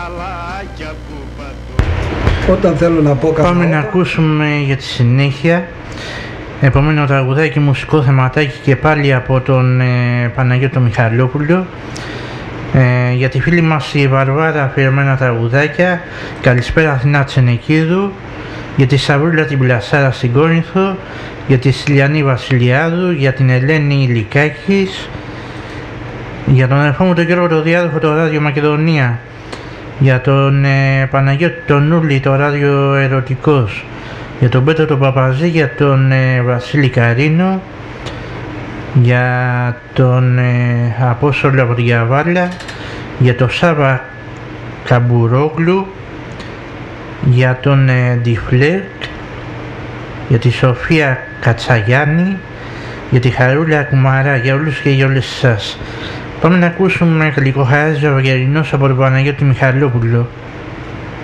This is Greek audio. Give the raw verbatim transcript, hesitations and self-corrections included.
Όταν θέλω να πω κάτι. Πάμε να ακούσουμε για τη συνέχεια επόμενο τραγουδάκι, μουσικό θεματάκι και πάλι από τον ε, Παναγιώτο Μιχαλόπουλο. Ε, για τη φίλη μας η Βαρβάρα αφιερωμένα τραγουδάκια. Καλησπέρα Αθηνά Τσενεκίδου. Για τη Σαβρούλα την Πλασάρα στην Κόρινθο. Για τη Σιλιανή Βασιλιάδου. Για την Ελένη Λικάκης. Για τον αδερφό μου τον Γιώργο το διάδοχο το Ράδιο Μακεδονία. Για τον ε, Παναγιώτη τον Νούλη το Ράδιο Ερωτικός. Για τον Πέτρο τον Παπαζή. Για τον ε, Βασίλη Καρίνο. Για τον ε, Απόστολο από την Γιαβάλα. Για τον Σάβα Καμπουρόγλου. Για τον ε, Ντιφλέρτ. Για τη Σοφία Κατσαγιάννη. Για τη Χαρούλα Κουμαρά. Για όλους και για όλες εσάς. Πάμε να ακούσουμε γλυκοχαράζει ο Βαγγελινός από τον Παναγιώτη Μιχαλόπουλο.